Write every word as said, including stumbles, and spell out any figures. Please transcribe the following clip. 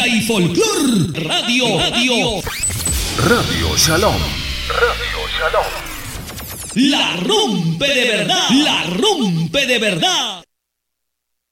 música y folclor. Radio, radio. Radio Shalom. Radio Shalom. La rompe de verdad. La rompe de verdad.